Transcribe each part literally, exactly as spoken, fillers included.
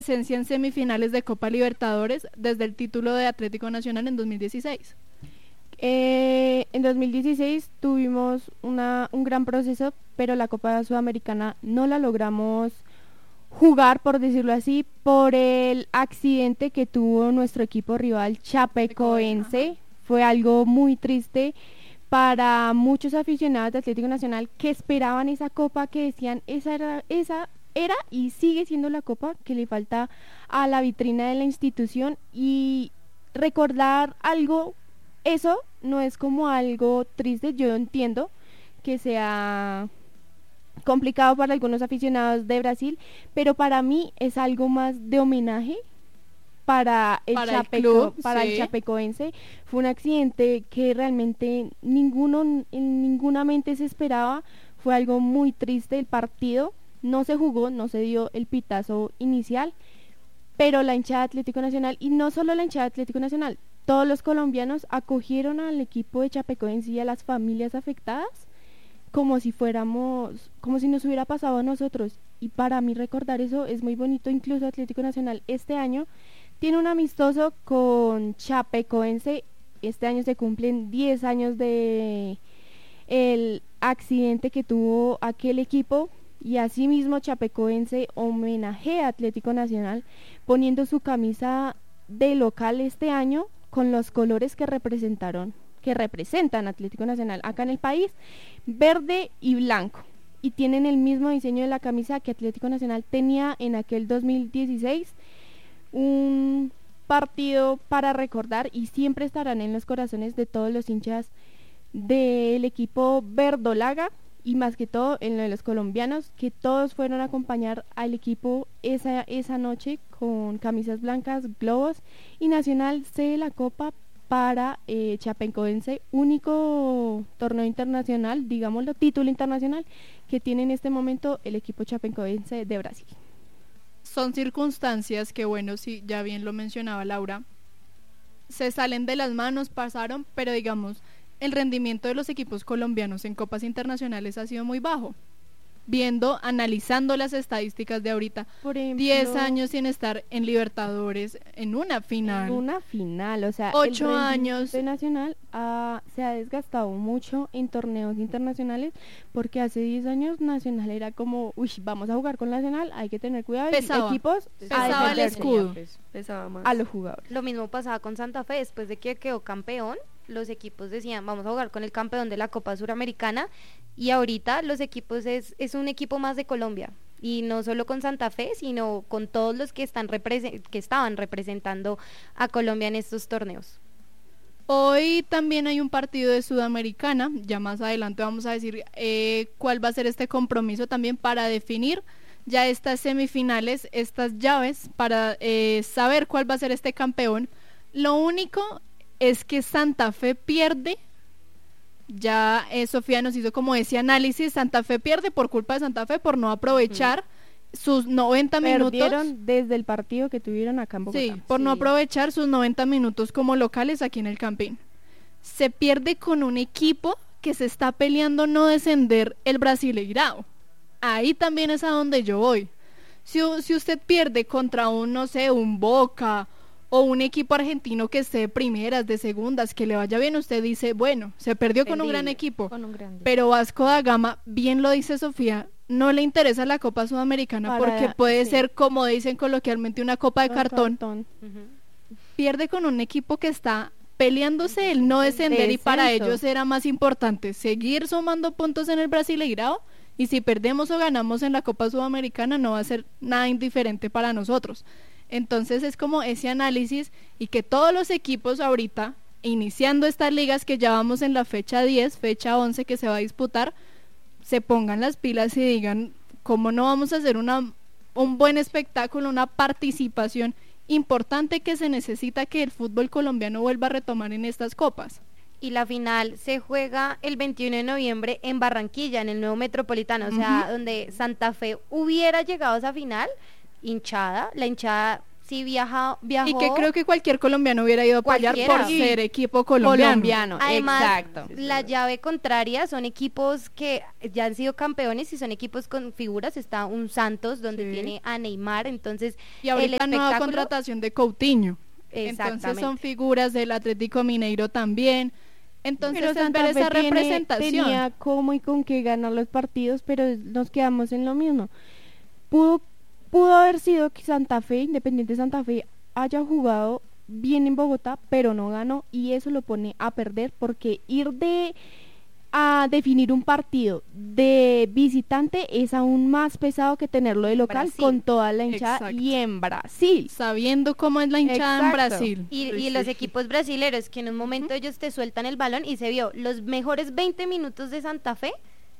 presencia en semifinales de Copa Libertadores desde el título de Atlético Nacional en dos mil dieciséis. Eh, en dos mil dieciséis tuvimos una, un gran proceso, pero la Copa Sudamericana no la logramos jugar, por decirlo así, por el accidente que tuvo nuestro equipo rival Chapecoense. Fue algo muy triste para muchos aficionados de Atlético Nacional que esperaban esa copa, que decían esa era, esa era y sigue siendo la copa que le falta a la vitrina de la institución. Y recordar algo, eso no es como algo triste. Yo entiendo que sea complicado para algunos aficionados de Brasil, pero para mí es algo más de homenaje para el, para Chapeco, el club, para sí. el chapecoense. Fue un accidente que realmente ninguno en ninguna mente se esperaba. Fue algo muy triste. El partido no se jugó, no se dio el pitazo inicial, pero la hinchada de Atlético Nacional, y no solo la hinchada de Atlético Nacional, todos los colombianos acogieron al equipo de Chapecoense y a las familias afectadas como si fuéramos, como si nos hubiera pasado a nosotros. Y para mí recordar eso es muy bonito. Incluso Atlético Nacional este año tiene un amistoso con Chapecoense. Este año se cumplen diez años de el accidente que tuvo aquel equipo, y asimismo Chapecoense homenajea a Atlético Nacional poniendo su camisa de local este año con los colores que representaron, que representan Atlético Nacional acá en el país, verde y blanco, y tienen el mismo diseño de la camisa que Atlético Nacional tenía en aquel dos mil dieciséis. Un partido para recordar, y siempre estarán en los corazones de todos los hinchas del equipo verdolaga, y más que todo en lo de los colombianos, que todos fueron a acompañar al equipo esa, esa noche con camisas blancas, globos, y Nacional cede la copa para eh, Chapecoense, único torneo internacional, digámoslo, título internacional que tiene en este momento el equipo chapecoense de Brasil. Son circunstancias que, bueno, sí, ya bien lo mencionaba Laura, se salen de las manos, pasaron, pero digamos, el rendimiento de los equipos colombianos en copas internacionales ha sido muy bajo. Viendo, analizando las estadísticas de ahorita, por ejemplo, diez años sin estar en Libertadores, en una final. En una final, o sea, ocho el años. El Nacional uh, se ha desgastado mucho en torneos internacionales, porque hace diez años Nacional era como, uy, vamos a jugar con Nacional, hay que tener cuidado. Pesaba, equipos pesaba a el escudo. Pesaba más. A los jugadores. Lo mismo pasaba con Santa Fe, después de que quedó campeón, los equipos decían, vamos a jugar con el campeón de la Copa Suramericana, y ahorita los equipos es, es un equipo más de Colombia, y no solo con Santa Fe, sino con todos los que están represe- que estaban representando a Colombia en estos torneos. Hoy también hay un partido de Sudamericana, ya más adelante vamos a decir eh, cuál va a ser este compromiso también para definir ya estas semifinales, estas llaves, para eh, saber cuál va a ser este campeón. Lo único es que Santa Fe pierde, ya eh, Sofía nos hizo como ese análisis, Santa Fe pierde por culpa de Santa Fe, por no aprovechar mm. sus noventa minutos. Perdieron desde el partido que tuvieron acá en Bogotá. Sí, por sí. no aprovechar sus noventa minutos como locales aquí en el Campín. Se pierde con un equipo que se está peleando no descender, el Brasileirao. Ahí también es a donde yo voy. Si, si usted pierde contra un, no sé, un Boca o un equipo argentino que esté de primeras, de segundas, que le vaya bien, usted dice, bueno, se perdió con un gran equipo, con un gran... pero Vasco da Gama, bien lo dice Sofía, no le interesa la Copa Sudamericana Para, porque puede sí. ser, como dicen coloquialmente, una copa de Con cartón, cartón. Uh-huh. Pierde con un equipo que está peleándose el no descender, de y para ellos era más importante seguir sumando puntos en el Brasileirao, y si perdemos o ganamos en la Copa Sudamericana no va a ser nada indiferente para nosotros. Entonces es como ese análisis, y que todos los equipos ahorita, iniciando estas ligas que ya vamos en la fecha diez, fecha once que se va a disputar, se pongan las pilas y digan, ¿cómo no vamos a hacer una, un buen espectáculo, una participación importante que se necesita que el fútbol colombiano vuelva a retomar en estas copas? Y la final se juega el veintiuno de noviembre en Barranquilla, en el nuevo Metropolitano, uh-huh. o sea, donde Santa Fe hubiera llegado a esa final, hinchada, la hinchada Sí, viaja, viajó. Y que creo que cualquier colombiano hubiera ido a apoyar por ser equipo colombiano. colombiano. Además, exacto. La llave contraria son equipos que ya han sido campeones y son equipos con figuras. Está un Santos donde sí. tiene a Neymar, entonces y ahorita el nueva contratación de Coutinho. Entonces son figuras del Atlético Mineiro también. Entonces pero es ver esa tiene, representación. Tenía cómo y con qué ganar los partidos, pero nos quedamos en lo mismo. Pudo Pudo haber sido que Santa Fe, Independiente Santa Fe, haya jugado bien en Bogotá, pero no ganó, y eso lo pone a perder, porque ir de a definir un partido de visitante es aún más pesado que tenerlo de local Brasil. Con toda la hinchada. Exacto. Y en Brasil. Sabiendo cómo es la hinchada. Exacto. En Brasil. Y, y los equipos brasileños, que en un momento uh-huh. ellos te sueltan el balón, y se vio los mejores veinte minutos de Santa Fe.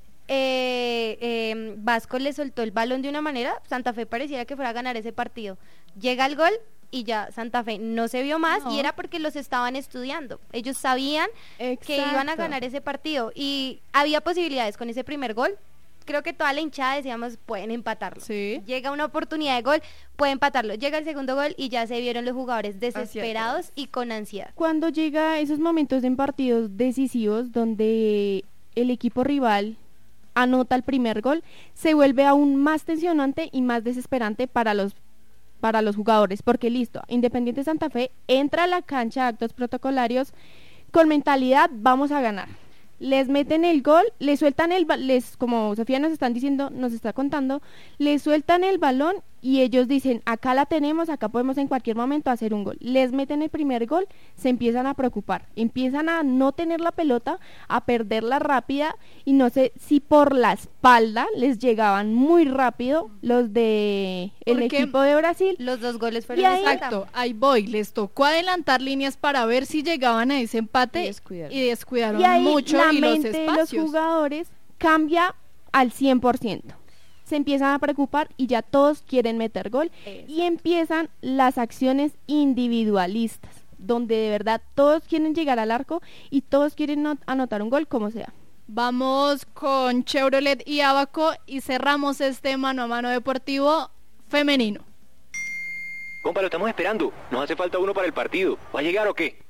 Eh, eh, Vasco le soltó el balón de una manera, Santa Fe pareciera que fuera a ganar ese partido. Llega el gol y ya Santa Fe no se vio más, no. Y era porque los estaban estudiando. Ellos sabían Exacto. que iban a ganar ese partido y había posibilidades con ese primer gol. Creo que toda la hinchada decíamos, pueden empatarlo. Sí. Llega una oportunidad de gol, pueden empatarlo. Llega el segundo gol y ya se vieron los jugadores desesperados y con ansiedad. Cuando llega esos momentos en partidos decisivos donde el equipo rival anota el primer gol, se vuelve aún más tensionante y más desesperante para los para los jugadores, porque listo, Independiente Santa Fe entra a la cancha de actos protocolarios con mentalidad vamos a ganar. Les meten el gol, les sueltan el les como Sofía nos están diciendo, nos está contando, les sueltan el balón y ellos dicen, acá la tenemos, acá podemos en cualquier momento hacer un gol. Les meten el primer gol, se empiezan a preocupar, empiezan a no tener la pelota, a perderla rápida, y no sé si por la espalda les llegaban muy rápido los de el equipo de Brasil. Los dos goles fueron ahí, exacto, ahí voy, les tocó adelantar líneas para ver si llegaban a ese empate y descuidaron, y descuidaron y ahí mucho la y mente los espacios. De los jugadores cambia al cien por ciento. Se empiezan a preocupar y ya todos quieren meter gol. Eso. Y empiezan las acciones individualistas, donde de verdad todos quieren llegar al arco y todos quieren not- anotar un gol como sea. Vamos con Chevrolet y Abaco y cerramos este mano a mano deportivo femenino. Compa, lo estamos esperando. Nos hace falta uno para el partido. ¿Va a llegar o qué?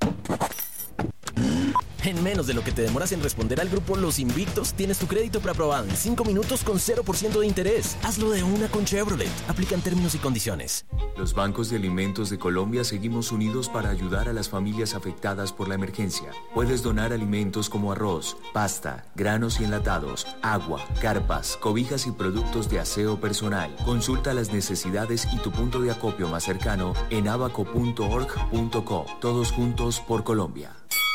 En menos de lo que te demoras en responder al grupo Los Invictos, tienes tu crédito preaprobado en cinco minutos con cero por ciento de interés. Hazlo de una con Chevrolet. Aplican términos y condiciones. Los bancos de alimentos de Colombia seguimos unidos para ayudar a las familias afectadas por la emergencia. Puedes donar alimentos como arroz, pasta, granos y enlatados, agua, carpas, cobijas y productos de aseo personal. Consulta las necesidades y tu punto de acopio más cercano en abaco punto org punto co. Todos juntos por Colombia.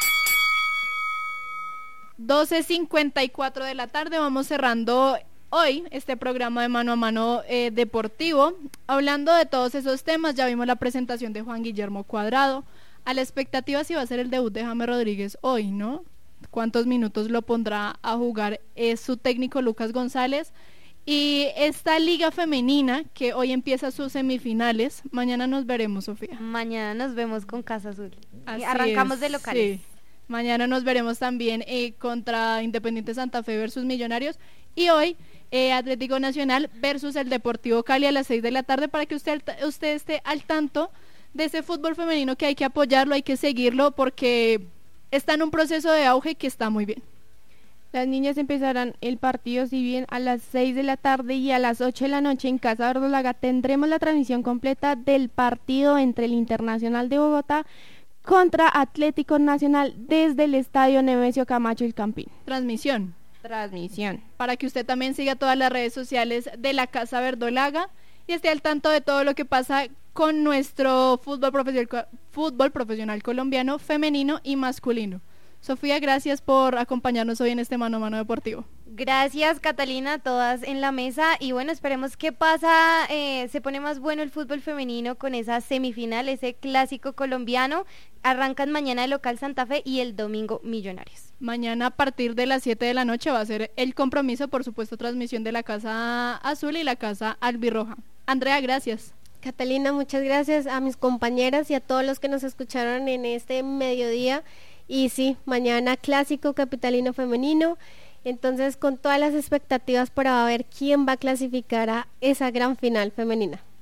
doce cincuenta y cuatro de la tarde, vamos cerrando hoy este programa de mano a mano eh, deportivo, hablando de todos esos temas. Ya vimos la presentación de Juan Guillermo Cuadrado, a la expectativa si va a ser el debut de James Rodríguez hoy, ¿no? ¿Cuántos minutos lo pondrá a jugar es su técnico Lucas González? Y esta liga femenina que hoy empieza sus semifinales, mañana nos veremos, Sofía. Mañana nos vemos con Casa Azul. Así Arrancamos es, de locales. Sí. Mañana nos veremos también eh, contra Independiente Santa Fe versus Millonarios. Y hoy eh, Atlético Nacional versus el Deportivo Cali a las seis de la tarde, para que usted, usted esté al tanto de ese fútbol femenino que hay que apoyarlo, hay que seguirlo, porque está en un proceso de auge que está muy bien. Las niñas empezarán el partido, si bien a las seis de la tarde, y a las ocho de la noche en Casa Verdolaga tendremos la transmisión completa del partido entre el Internacional de Bogotá contra Atlético Nacional desde el Estadio Nemesio Camacho El Campín. Transmisión. Transmisión. Para que usted también siga todas las redes sociales de la Casa Verdolaga y esté al tanto de todo lo que pasa con nuestro fútbol profesional, fútbol profesional colombiano, femenino y masculino. Sofía, gracias por acompañarnos hoy en este Mano a Mano Deportivo. Gracias, Catalina, todas en la mesa, y bueno, esperemos qué pasa, eh, se pone más bueno el fútbol femenino con esa semifinal, ese clásico colombiano. Arrancan mañana el local Santa Fe y el domingo Millonarios. Mañana a partir de las siete de la noche va a ser el compromiso, por supuesto, transmisión de la Casa Azul y la Casa Albirroja. Andrea, gracias. Catalina, muchas gracias a mis compañeras y a todos los que nos escucharon en este mediodía. Y sí, mañana clásico capitalino femenino, entonces con todas las expectativas para ver quién va a clasificar a esa gran final femenina.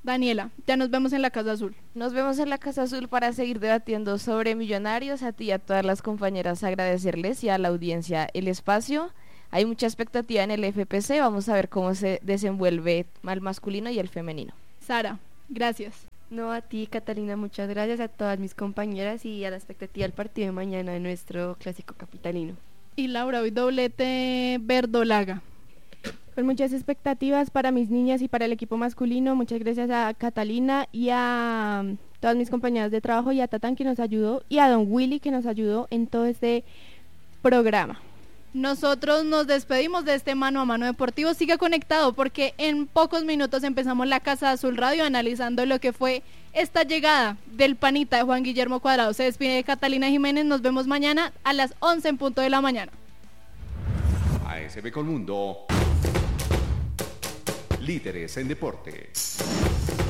Daniela, ya nos vemos en la Casa Azul. Nos vemos en la Casa Azul para seguir debatiendo sobre Millonarios. A ti y a todas las compañeras agradecerles y a la audiencia el espacio. Hay mucha expectativa en el F P C, vamos a ver cómo se desenvuelve el masculino y el femenino. Sara, gracias. No, a ti, Catalina, muchas gracias, a todas mis compañeras y a la expectativa del partido de mañana de nuestro clásico capitalino. Y Laura, hoy doblete verdolaga. Con muchas expectativas para mis niñas y para el equipo masculino. Muchas gracias a Catalina y a todas mis compañeras de trabajo y a Tatán que nos ayudó y a Don Willy que nos ayudó en todo este programa. Nosotros nos despedimos de este Mano a Mano Deportivo. Siga conectado porque en pocos minutos empezamos la Casa Azul Radio analizando lo que fue esta llegada del panita de Juan Guillermo Cuadrado. Se despide de Catalina Jiménez, nos vemos mañana a las once en punto de la mañana. A S B Colmundo, líderes en deportes.